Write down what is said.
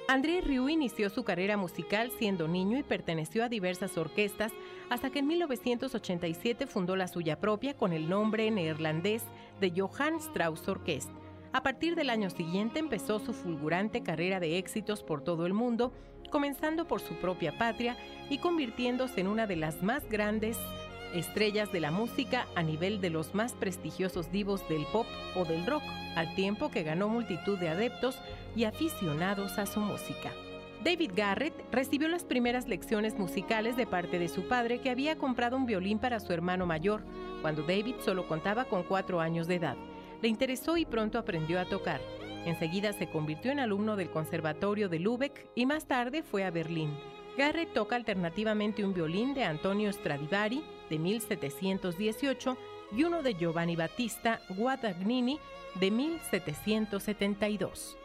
André Rieu inició su carrera musical siendo niño y perteneció a diversas orquestas hasta que en 1987 fundó la suya propia con el nombre neerlandés de Johann Strauss Orkest. A partir del año siguiente empezó su fulgurante carrera de éxitos por todo el mundo, comenzando por su propia patria y convirtiéndose en una de las más grandes estrellas de la música a nivel de los más prestigiosos divos del pop o del rock, al tiempo que ganó multitud de adeptos y aficionados a su música. David Garrett recibió las primeras lecciones musicales de parte de su padre, que había comprado un violín para su hermano mayor, cuando David solo contaba con 4 años de edad. Le interesó y pronto aprendió a tocar. Enseguida se convirtió en alumno del Conservatorio de Lübeck y más tarde fue a Berlín. Garrett toca alternativamente un violín de Antonio Stradivari de 1718 y uno de Giovanni Battista Guadagnini de 1772.